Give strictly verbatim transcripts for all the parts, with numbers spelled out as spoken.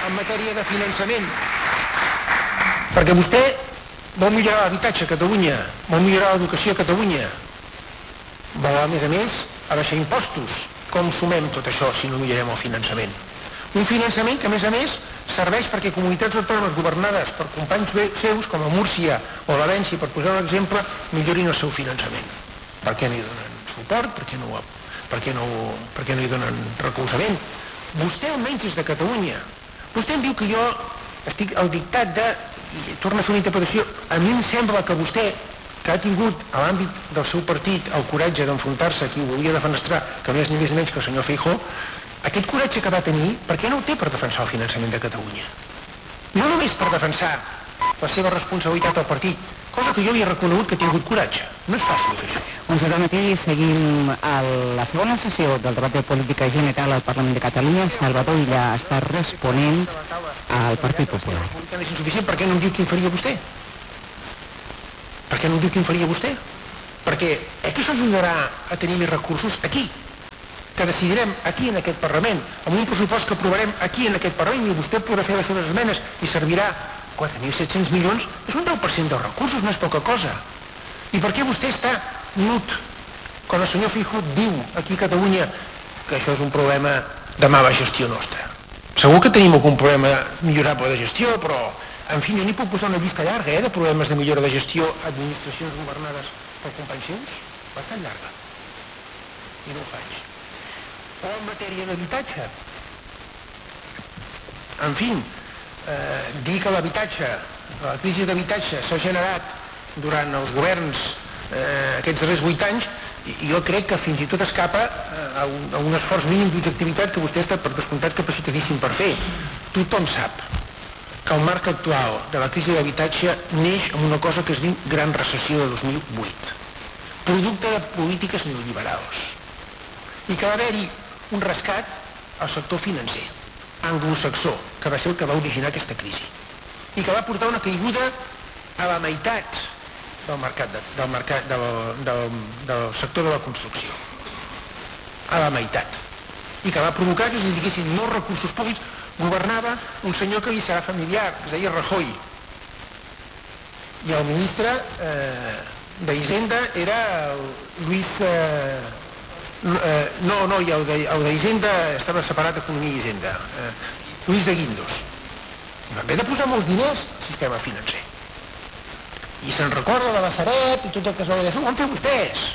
en matèria de finançament. Perquè vostè vol millorar l'habitatge a Catalunya, vol millorar l'educació a Catalunya, vol, a més a més, abaixar impostos. Com sumem tot això si no millorem el finançament? Un finançament que, a més a més, serveix perquè comunitats autònomes governades per companys seus, com a Múrcia o València, per posar un exemple, millorin el seu finançament. Per què no hi donen suport? Per què no, per què no, per què no hi donen recolzament? Vostè almenys és de Catalunya. Vostè em diu que jo estic al dictat de... i torna a fer una interpretació. A mi em sembla que vostè, que ha tingut a l'àmbit del seu partit el coratge d'enfrontar-se a qui ho volia defenestrar, que no és ni més ni menys que el senyor Feijóo, aquest coratge que va tenir, per què no ho té per defensar el finançament de Catalunya? No només per defensar la seva responsabilitat al partit, cosa que jo li he reconegut que ha tingut coratge. No és fàcil fer això. Doncs ara mateix seguim a la segona sessió del debat de política general al Parlament de Catalunya. Salvador Illa està responent al Partit Popular. És insuficient, per què no em diu quin faria vostè? Per què no em diu quin faria vostè? Perquè eh, que això ajudarà a tenir més recursos aquí, que decidirem aquí en aquest Parlament, amb un pressupost que aprovarem aquí en aquest Parlament, i vostè podrà fer les seves esmenes i servirà quatre mil set-cents milions, és un deu per cent dels recursos, no és poca cosa. I per què vostè està mut quan el senyor Feijóo diu aquí a Catalunya que això és un problema de mala gestió nostra? Segur que tenim algun problema millorable de gestió, però, en fi, jo n'hi puc posar una llista llarga, eh, de problemes de millora de gestió a administracions governades per companys seus, bastant llarga. I no ho faig. O en matèria d'habitatge. En fi, eh, dir que l'habitatge, la crisi d'habitatge s'ha generat durant els governs eh, aquests darrers vuit anys, i jo crec que fins i tot escapa a un, a un esforç mínim d'objectivitat que vostè està per descomptat capacitadíssim per fer. Tothom sap que el marc actual de la crisi d'habitatge neix amb una cosa que es diu Gran Recessió de dos mil vuit, producte de polítiques neoliberals, i que va haver-hi un rescat al sector financer anglosaxó, que va ser el que va originar aquesta crisi, i que va portar una caiguda a la meitat del mercat, de, del, mercat del, del, del sector de la construcció, a la meitat, i que va provocar que es dediquessin molts recursos públics. Governava un senyor que li serà familiar, que es deia Rajoy, i el ministre eh, d'Hisenda era Luis... Eh, eh, no, no, i el d'Hisenda estava separat d'Economia i Hisenda, eh, Luis de Guindos. Va haver de posar molts diners al sistema financer. I se'n recorda de la Sareb i tot el que es va haver de fer, ho van fer vostès.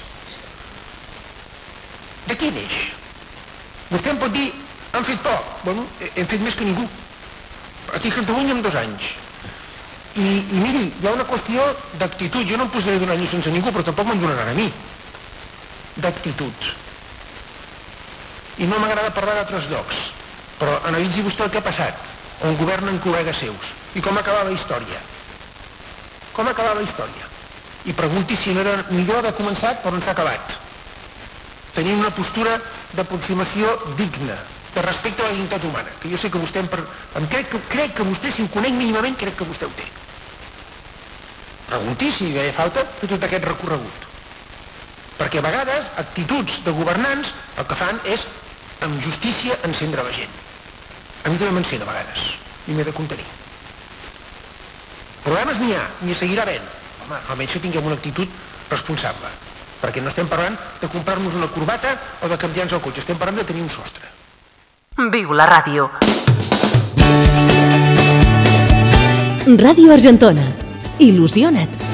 De qui neix? Vostè em pot dir, han fet poc. Bueno, hem fet més que ningú. Aquí a Catalunya en dos anys. I, i miri, hi ha una qüestió d'actitud. Jo no em posaré a donar lliçons a ningú, però tampoc me'n donaran a mi. D'actitud. I no m'agrada parlar d'altres llocs, però analitzi vostè el que ha passat, on governen col·legues seus, i com acaba la història. Com acabar la història, i pregunti si no era millor haver començat per on s'ha acabat, tenint una postura d'aproximació digna, de respecte a la dignitat humana, que jo sé que vostè em, em crec, que, crec que vostè, si em conec mínimament, crec que vostè ho té. Pregunti si hi feia falta fer tot aquest recorregut, perquè a vegades actituds de governants el que fan és amb justícia encendre la gent. A mi també m'encén a vegades i m'he de contenir. Problemes n'hi ha, n'hi seguirà havent. Home, almenys que tinguem una actitud responsable, perquè no estem parlant de comprar-nos una corbata o de canviar-nos el cotxe, estem parlant de tenir un sostre. Viu la ràdio. Ràdio Argentona. Il·lusiona't.